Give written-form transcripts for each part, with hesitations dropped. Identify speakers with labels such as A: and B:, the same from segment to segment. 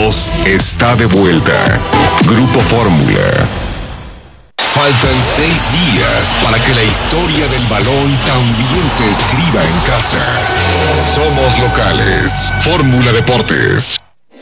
A: Unidos está de vuelta. Grupo Fórmula. Faltan 6 días para que la historia del balón también se escriba en casa. Somos locales. Fórmula Deportes.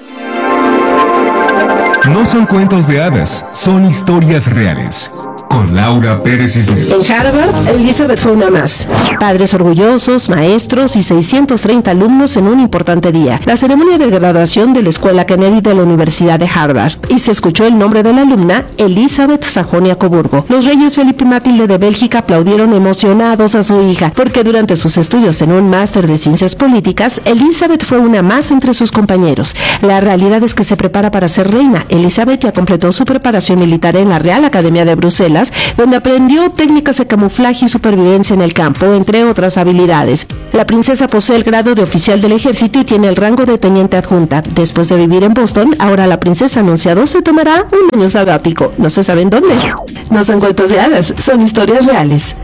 A: No son cuentos de hadas, son historias reales. Con Laura Pérez Cisneros.
B: En Harvard, Elizabeth fue una más. Padres orgullosos, maestros y 630 alumnos en un importante día. La ceremonia de graduación de la Escuela Kennedy de la Universidad de Harvard. Y se escuchó el nombre de la alumna, Elizabeth Sajonia-Coburgo. Los reyes Felipe y Matilde de Bélgica aplaudieron emocionados a su hija, porque durante sus estudios en un máster de ciencias políticas, Elizabeth fue una más entre sus compañeros. La realidad es que se prepara para ser reina. Elizabeth ya completó su preparación militar en la Real Academia de Bruselas, donde aprendió técnicas de camuflaje y supervivencia en el campo, entre otras habilidades. La princesa posee el grado de oficial del ejército y tiene el rango de teniente adjunta. Después de vivir en Boston, ahora la princesa anunciado se tomará un año sabático. No se sabe en dónde. No son cuentos de hadas, son historias reales.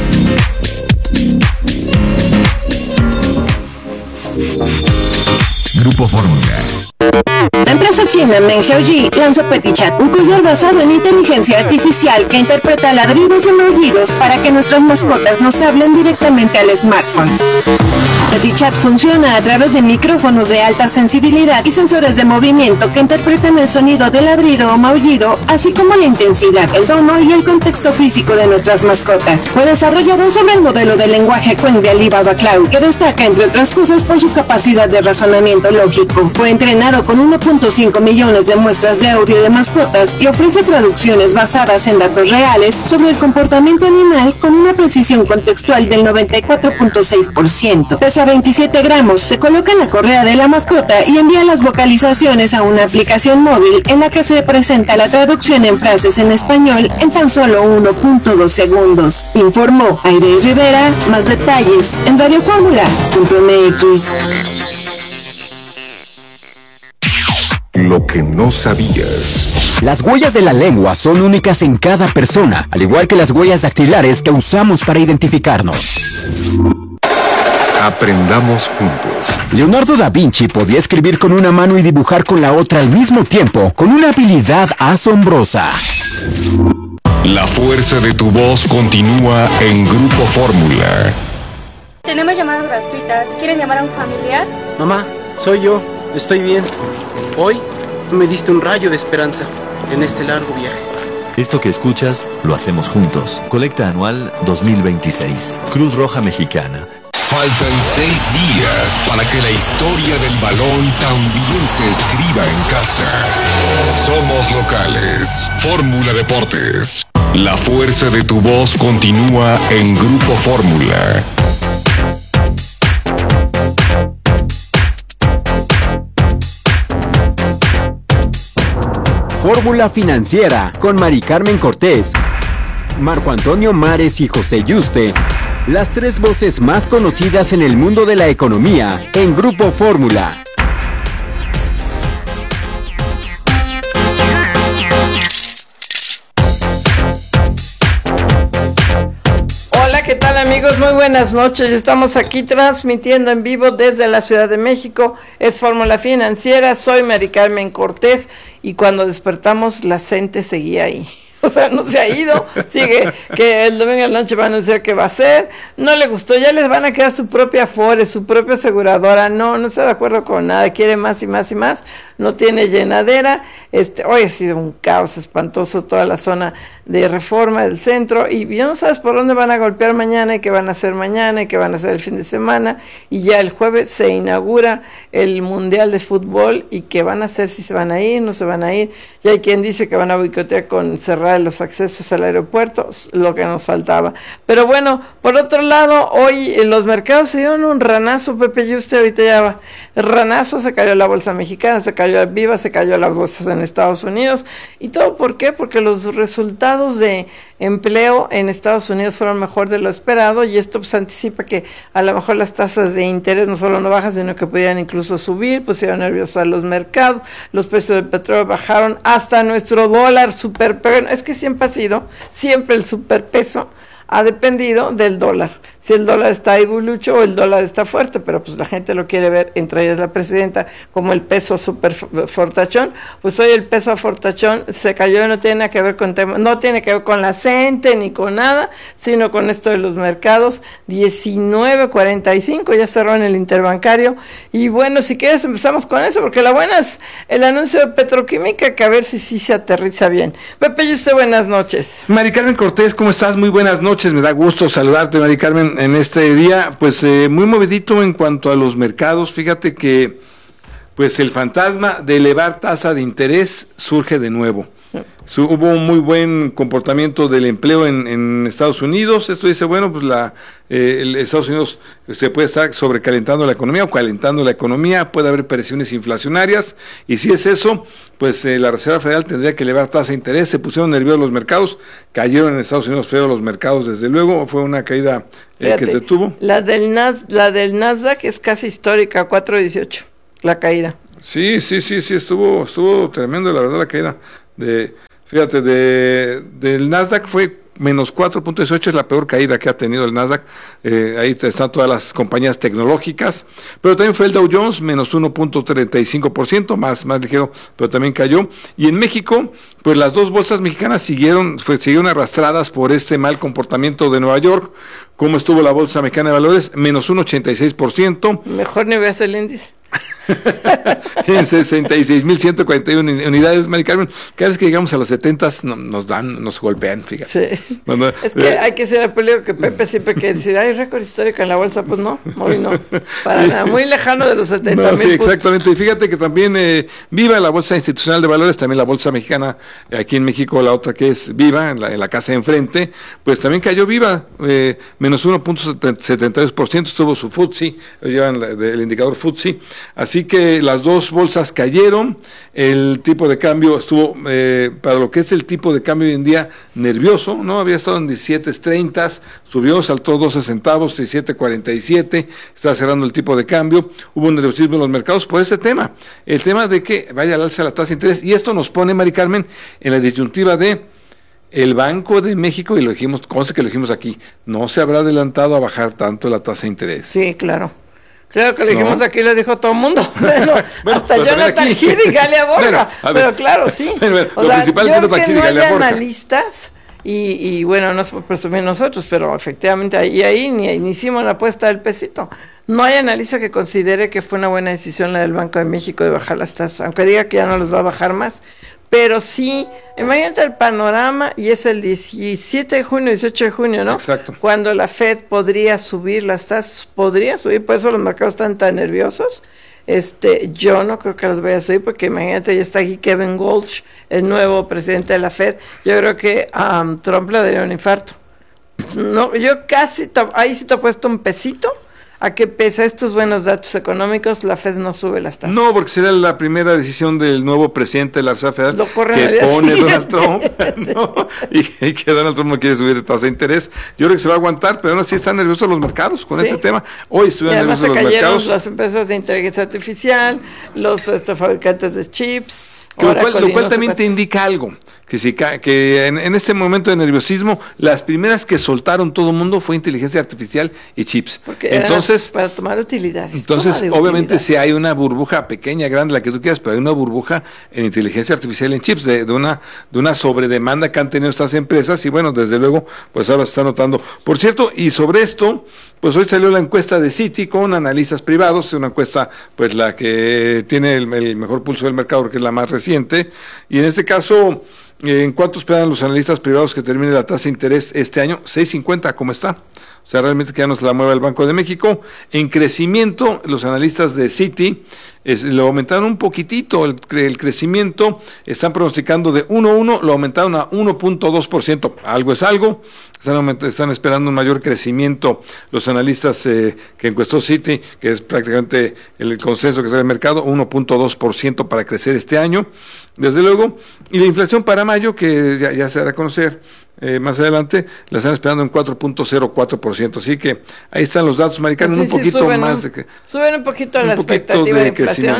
A: Grupo Fórmula.
C: La empresa china Meng Xiaoji lanzó PetiChat, un collar basado en inteligencia artificial que interpreta ladridos y maullidos para que nuestras mascotas nos hablen directamente al smartphone. PetiChat funciona a través de micrófonos de alta sensibilidad y sensores de movimiento que interpretan el sonido de ladrido o maullido, así como la intensidad, el tono y el contexto físico de nuestras mascotas. Fue desarrollado sobre el modelo de lenguaje Qwen de Alibaba Cloud, que destaca, entre otras cosas, por su capacidad de razonamiento lógico. Fue entrenado con 1.5 millones de muestras de audio de mascotas y ofrece traducciones basadas en datos reales sobre el comportamiento animal con una precisión contextual del 94.6%. Pesa 27 gramos, se coloca en la correa de la mascota y envía las vocalizaciones a una aplicación móvil en la que se presenta la traducción en frases en español en tan solo 1.2 segundos. Informó Aire Rivera. Más detalles en radioformula.mx.
A: Lo que no sabías.
D: Las huellas de la lengua son únicas en cada persona, al igual que las huellas dactilares que usamos para identificarnos.
A: Aprendamos juntos.
D: Leonardo da Vinci podía escribir con una mano y dibujar con la otra al mismo tiempo, con una habilidad asombrosa.
A: La fuerza de tu voz continúa en Grupo Fórmula.
E: Tenemos llamadas gratuitas. ¿Quieren llamar a un familiar?
F: Mamá, soy yo. Estoy bien. Hoy tú me diste un rayo de esperanza en este largo viaje.
G: Esto que escuchas lo hacemos juntos. Colecta anual 2026. Cruz Roja Mexicana.
A: Faltan 6 días para que la historia del balón también se escriba en casa. Somos locales. Fórmula Deportes. La fuerza de tu voz continúa en Grupo Fórmula.
D: Fórmula Financiera con Mari Carmen Cortés, Marco Antonio Mares y José Yuste. Las 3 voces más conocidas en el mundo de la economía en Grupo Fórmula.
H: Hola, ¿qué tal, amigos? Muy buenas noches. Estamos aquí transmitiendo en vivo desde la Ciudad de México. Es Fórmula Financiera. Soy Mari Carmen Cortés y cuando despertamos la gente seguía ahí. O sea, no se ha ido, sigue, que el domingo en la noche va a anunciar que va a ser, no le gustó, ya les van a crear su propia Afore, su propia aseguradora, no está de acuerdo con nada, quiere más y más y más, no tiene llenadera. Hoy ha sido un caos espantoso toda la zona de Reforma del centro, y ya no sabes por dónde van a golpear mañana, y qué van a hacer mañana, y qué van a hacer el fin de semana, y ya el jueves se inaugura el Mundial de Fútbol, y qué van a hacer, si se van a ir, no se van a ir. Ya hay quien dice que van a boicotear con cerrar los accesos al aeropuerto, lo que nos faltaba. Pero bueno, por otro lado, hoy los mercados se dieron un ranazo, Pepe, y usted ahorita ya va. El ranazo, se cayó la bolsa mexicana, se cayó el Viva, se cayó las bolsas en Estados Unidos, y todo, ¿por qué? Porque los resultados de empleo en Estados Unidos fueron mejor de lo esperado, y esto pues anticipa que a lo mejor las tasas de interés no solo no bajan, sino que pudieran incluso subir, pusieron nerviosos a los mercados, los precios del petróleo bajaron, hasta nuestro dólar superpeso, es que siempre ha sido, siempre el superpeso ha dependido del dólar. si el dólar está ahí bulucho o el dólar está fuerte, pero pues la gente lo quiere ver, entre ellas la presidenta, como el peso super fortachón. Pues hoy el peso fortachón se cayó y no tiene nada que ver con no tiene que ver con la CENTE ni con nada, sino con esto de los mercados. 19.45 ya cerró en el interbancario. Y bueno, si quieres empezamos con eso, porque la buena es el anuncio de Petroquímica, que a ver si sí se aterriza bien. Pepe, y usted, buenas noches.
I: Mari Carmen Cortés, ¿cómo estás? Muy buenas noches, me da gusto saludarte, Mari Carmen, en este día, pues muy movidito en cuanto a los mercados. Fíjate que pues el fantasma de elevar tasa de interés surge de nuevo. Hubo un muy buen comportamiento del empleo en Estados Unidos. Esto dice, bueno, pues Estados Unidos se puede estar sobrecalentando la economía o calentando la economía, puede haber presiones inflacionarias, y si es eso, pues la Reserva Federal tendría que elevar tasa de interés. Se pusieron nerviosos los mercados, cayeron en Estados Unidos feo los mercados, desde luego, fue una caída que se tuvo.
H: La del Nasdaq es casi histórica, 4.18, la caída.
I: Sí, estuvo tremendo, la verdad, la caída. Fíjate, del Nasdaq fue menos 4.18, es la peor caída que ha tenido el Nasdaq. Ahí están todas las compañías tecnológicas, pero también fue el Dow Jones, menos 1.35%, más ligero, pero también cayó. Y en México, pues las dos bolsas mexicanas siguieron arrastradas por este mal comportamiento de Nueva York. ¿Cómo estuvo la Bolsa Mexicana de Valores? Menos 1.86%.
H: Mejor ni veas el índice.
I: Tienen 66.141 unidades, Mari Carmen. Cada vez que llegamos a los 70s nos golpean, fíjate.
H: Sí. Es que hay que ser el peligro que Pepe siempre quiere decir, hay récord histórico en la bolsa, pues no, hoy no. Para nada, muy lejano de los 70,000
I: sí,
H: puntos.
I: Exactamente. Y fíjate que también Viva, la Bolsa Institucional de Valores, también la Bolsa Mexicana, aquí en México, la otra que es Viva, en la casa de enfrente, pues también cayó Viva, menos 1.72%, estuvo su FTSE, llevan el indicador FTSE. Así que las dos bolsas cayeron, el tipo de cambio estuvo, para lo que es el tipo de cambio hoy en día, nervioso, ¿no? Había estado en 17.30, subió, saltó 12 centavos, 17.47, está cerrando el tipo de cambio. Hubo un nerviosismo en los mercados por ese tema, el tema de que vaya al alza la tasa de interés, y esto nos pone, Mari Carmen, en la disyuntiva de el Banco de México, y lo dijimos, conste que lo dijimos aquí, no se habrá adelantado a bajar tanto la tasa de interés.
H: Sí, claro. Claro que lo dijimos aquí, lo dijo todo el mundo. Bueno, hasta Jonathan Heath y Galia Borja. Pero claro, sí.
I: Lo principal es Jonathan Heath y Galia Borja.
H: Analistas, y bueno, no es por presumir nosotros, pero efectivamente ahí ni hicimos la apuesta del pesito. No hay analista que considere que fue una buena decisión la del Banco de México de bajar las tasas, aunque diga que ya no los va a bajar más. Pero sí, imagínate el panorama, y es el 17 de junio, 18 de junio, ¿no?
I: Exacto.
H: Cuando la Fed podría subir las tasas, por eso los mercados están tan nerviosos. Yo no creo que las vaya a subir, porque imagínate, ya está aquí Kevin Walsh, el nuevo presidente de la Fed. Yo creo que a Trump le daría un infarto. No, yo casi, ahí sí te he puesto un pesito, a que pese a estos buenos datos económicos, la Fed no sube las tasas.
I: No, porque será la primera decisión del nuevo presidente de la Reserva Federal que pone Donald Trump, ¿no? y que Donald Trump no quiere subir la tasa de interés. Yo creo que se va a aguantar, pero aún así están nerviosos los mercados con ese tema. Hoy estuvieron nerviosos los mercados.
H: Las empresas de inteligencia artificial, los fabricantes de chips.
I: Lo cual también te indica algo, que en este momento de nerviosismo, las primeras que soltaron todo el mundo fue inteligencia artificial y chips.
H: Porque entonces, para tomar utilidades.
I: Entonces, obviamente, si hay una burbuja pequeña, grande, la que tú quieras, pero hay una burbuja en inteligencia artificial y en chips, de una sobredemanda que han tenido estas empresas, y bueno, desde luego, pues ahora se está notando. Por cierto, y sobre esto, pues hoy salió la encuesta de Citi con analistas privados, una encuesta, pues la que tiene el mejor pulso del mercado, porque es la más reciente, y en este caso, ¿en cuánto esperan los analistas privados que termine la tasa de interés este año? 6.50, ¿cómo está? O sea, realmente que ya no se la mueva el Banco de México. En crecimiento, los analistas de Citi lo aumentaron un poquitito, el crecimiento, están pronosticando de 1.1, lo aumentaron a 1.2%, algo es algo, están esperando un mayor crecimiento los analistas que encuestó Citi, que es prácticamente el consenso que trae el mercado, 1.2% para crecer este año, desde luego, y la inflación para mayo, que ya se dará a conocer más adelante, la están esperando en 4.04%, así que ahí están los datos, Mari Carmen, un poquito más
H: suben un poquito la expectativa de inflación,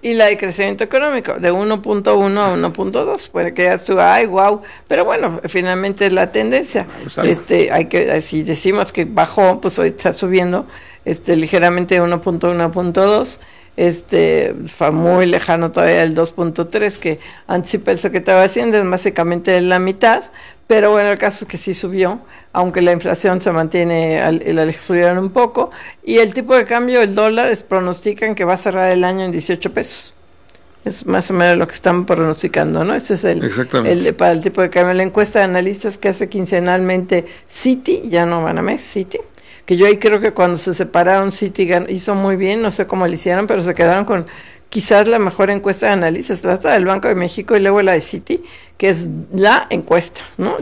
H: y la de crecimiento económico, de 1.1 a 1.2, puede que ya estuvo, ay, wow, pero bueno, finalmente es la tendencia. Hay que, si decimos que bajó, pues hoy está subiendo, ligeramente de 1.1 a 1.2, fue muy lejano todavía el 2.3 que anticipa el secretario de Hacienda, es básicamente la mitad, pero bueno, el caso es que sí subió, aunque la inflación se mantiene, la subieron un poco, y el tipo de cambio, el dólar, pronostican que va a cerrar el año en 18 pesos. Es más o menos lo que están pronosticando, ¿no? Ese es para el tipo de cambio. La encuesta de analistas que hace quincenalmente Citi, ya no Banamex, Citi, que yo ahí creo que cuando se separaron Citi hizo muy bien, no sé cómo lo hicieron, pero se quedaron con quizás la mejor encuesta de analistas, trata del Banco de México y luego la de Citi, que es la encuesta, ¿no?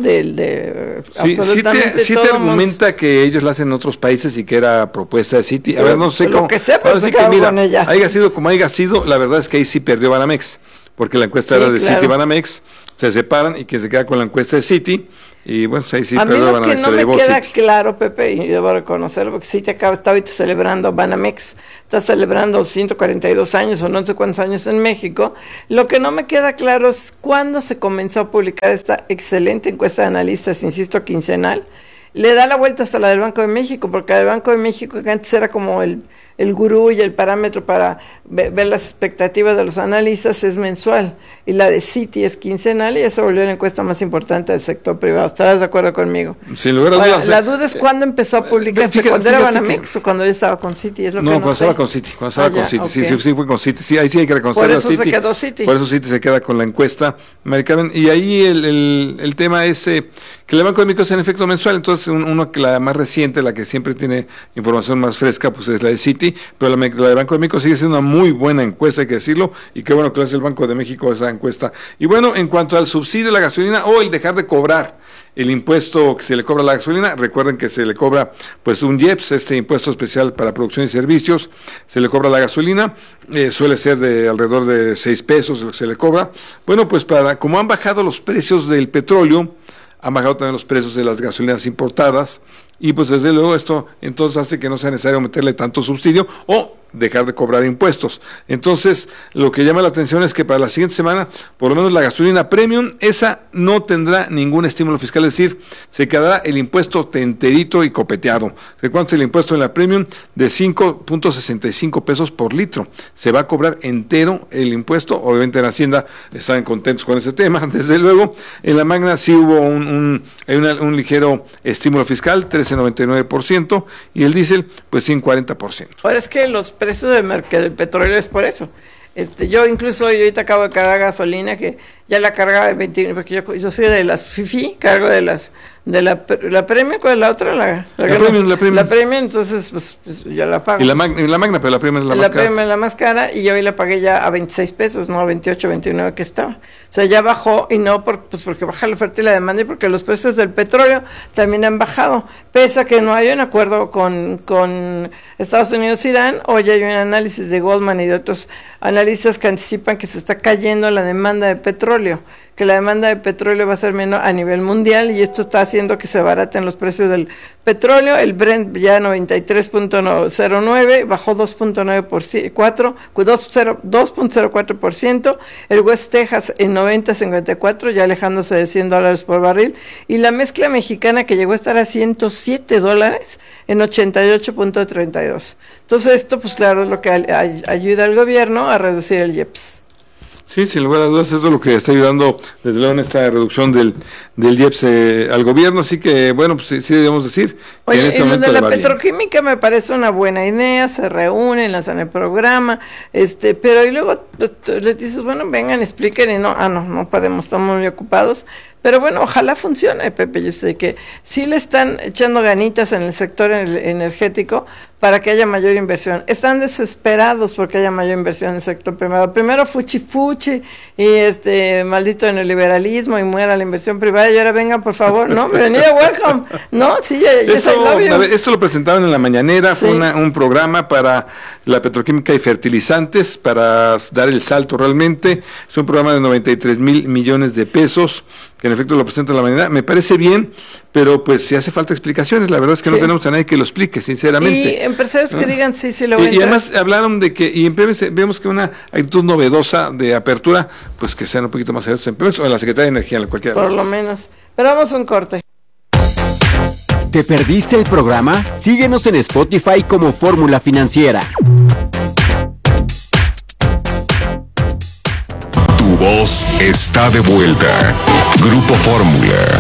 I: Citi argumenta que ellos la hacen en otros países y que era propuesta de Citi. A ver, no sé cómo.
H: Lo que sea, pero se quedó con ella.
I: Haya sido como haya sido, la verdad es que ahí sí perdió Banamex, porque la encuesta era de Citi y Banamex, se separan y quien se queda con la encuesta de Citi, y bueno, ahí sí perdió Banamex.
H: A mí lo que no me queda claro, Pepe, y debo reconocerlo, porque Citi está ahorita celebrando, Banamex está celebrando 142 años o no sé cuántos años en México. Lo que no me queda claro es cuándo se comenzó a publicar esta excelente encuesta de analistas, insisto, quincenal. Le da la vuelta hasta la del Banco de México, porque el Banco de México, que antes era como el gurú y el parámetro para ver las expectativas de los analistas, es mensual, y la de Citi es quincenal, y esa se volvió la encuesta más importante del sector privado. ¿Estarás de acuerdo conmigo?
I: Sin lugar a dudas.
H: La duda es cuándo empezó a publicarse, cuando era Banamex o cuando él estaba con Citi, es lo que no
I: cuando
H: sé.
I: estaba con Citi, sí fue con Citi, sí, ahí sí hay que reconocer a Citi.
H: Por eso se quedó Citi.
I: Por eso Citi se queda con la encuesta, Mari Carmen, y ahí el tema es que el Banco de México es en efecto mensual, entonces uno que la más reciente, la que siempre tiene información más fresca, pues es la de Citi, pero la de Banco de México sigue siendo una muy buena encuesta, hay que decirlo, y qué bueno que hace el Banco de México esa encuesta. Y bueno, en cuanto al subsidio de la gasolina o el dejar de cobrar el impuesto que se le cobra a la gasolina, recuerden que se le cobra pues un IEPS, este impuesto especial para producción y servicios, se le cobra a la gasolina, suele ser de alrededor de 6 pesos lo que se le cobra. Bueno, pues como han bajado los precios del petróleo, han bajado también los precios de las gasolinas importadas, y pues desde luego esto entonces hace que no sea necesario meterle tanto subsidio o dejar de cobrar impuestos. Entonces, lo que llama la atención es que para la siguiente semana, por lo menos la gasolina premium, esa no tendrá ningún estímulo fiscal, es decir, se quedará el impuesto enterito y copeteado. ¿Cuánto es el impuesto en la premium? De 5.65 pesos por litro. Se va a cobrar entero el impuesto. Obviamente en Hacienda están contentos con ese tema, desde luego. En la Magna sí hubo un ligero estímulo fiscal, 13.99%, y el diésel, pues 40%.
H: Ahora es que los precios del petróleo es por eso. Yo incluso ahorita acabo de cargar gasolina, que ya la cargaba de 20, porque yo soy de las FIFI, cargo de la Premium. ¿Cuál es la otra? La Premium, entonces pues yo la pago.
I: Y la Magna, pero la Premium es la más cara. La
H: Premium es la más cara, y yo hoy la pagué ya a 26 pesos, no a 28, 29 que estaba. O sea, ya bajó, y no porque baja la oferta y la demanda, y porque los precios del petróleo también han bajado, pese a que no hay un acuerdo con Estados Unidos e Irán. Hoy hay un análisis de Goldman y de otros analistas que anticipan que se está cayendo la demanda de petróleo, que la demanda de petróleo va a ser menor a nivel mundial, y esto está haciendo que se baraten los precios del petróleo. El Brent ya 93.09, bajó 2.04%, el West Texas en 90.54, ya alejándose de $100 por barril, y la mezcla mexicana, que llegó a estar a $107 en 88.32. Entonces esto, pues claro, es lo que ayuda al gobierno a reducir el IEPS.
I: Sí, sin lugar a dudas, eso es lo que está ayudando desde luego en esta reducción del IEPS al gobierno, así que bueno, pues sí debemos decir.
H: Oye, en este momento de la petroquímica me parece una buena idea, se reúnen, lanzan el programa, pero y luego les dices, bueno, vengan, expliquen, y no podemos, estamos muy ocupados. Pero bueno, ojalá funcione, Pepe. Yo sé que sí le están echando ganitas en el sector energético para que haya mayor inversión. Están desesperados porque haya mayor inversión en el sector privado. Primero fuchi y maldito neoliberalismo y muera la inversión privada, y ahora vengan, por favor, ¿no? Bienvenida, welcome. No, sí,
I: esto lo presentaron en la mañanera, sí. Fue un programa para la petroquímica y fertilizantes, para dar el salto realmente. Es un programa de 93,000 millones de pesos que en efecto lo presenta la mañana. Me parece bien, pero pues si hace falta explicaciones, la verdad es que no tenemos a nadie que lo explique, sinceramente.
H: Y empresarios que digan sí lo voy a
I: y además hablaron de que, y en Pemex vemos que una actitud novedosa de apertura, pues que sean un poquito más abiertos en Pemex o en la Secretaría de Energía, en cualquiera.
H: Por lo menos. Pero vamos a un corte.
D: ¿Te perdiste el programa? Síguenos en Spotify como Fórmula Financiera.
A: Tu voz está de vuelta. Grupo Fórmula.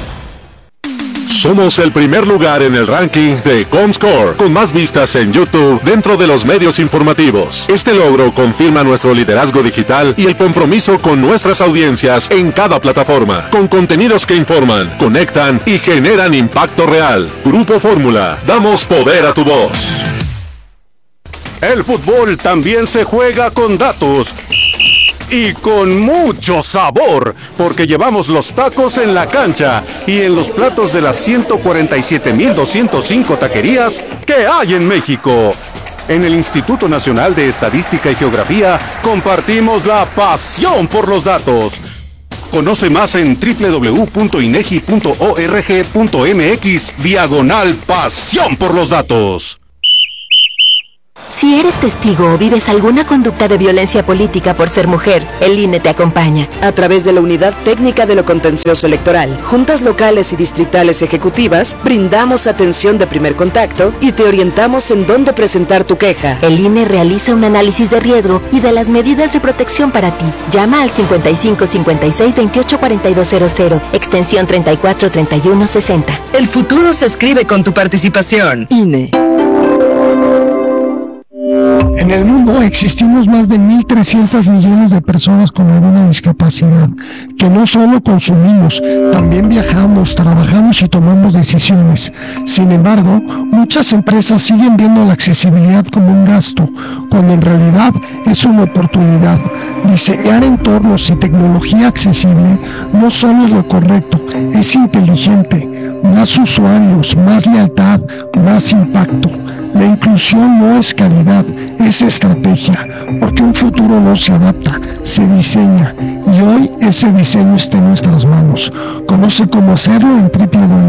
J: Somos el primer lugar en el ranking de Comscore, con más vistas en YouTube dentro de los medios informativos. Este logro confirma nuestro liderazgo digital y el compromiso con nuestras audiencias en cada plataforma, con contenidos que informan, conectan y generan impacto real. Grupo Fórmula, damos poder a tu voz.
K: El fútbol también se juega con datos. Y con mucho sabor, porque llevamos los tacos en la cancha y en los platos de las 147,205 taquerías que hay en México. En el Instituto Nacional de Estadística y Geografía compartimos la pasión por los datos. Conoce más en www.inegi.org.mx/pasión por los datos.
L: Si eres testigo o vives alguna conducta de violencia política por ser mujer, el INE te acompaña.
M: A través de la Unidad Técnica de lo Contencioso Electoral, juntas locales y distritales ejecutivas, brindamos atención de primer contacto y te orientamos en dónde presentar tu queja.
L: El INE realiza un análisis de riesgo y de las medidas de protección para ti. Llama al 55 56 28 4200, extensión 34 31 60.
N: El futuro se escribe con tu participación.
M: INE.
O: En el mundo existimos más de 1.300 millones de personas con alguna discapacidad, que no solo consumimos, también viajamos, trabajamos y tomamos decisiones. Sin embargo, muchas empresas siguen viendo la accesibilidad como un gasto, cuando en realidad es una oportunidad. Diseñar entornos y tecnología accesible no solo es lo correcto, es inteligente. Más usuarios, más lealtad, más impacto. La inclusión no es caridad, es estrategia, porque un futuro no se adapta, se diseña, y hoy ese diseño está en nuestras manos. Conoce cómo hacerlo en www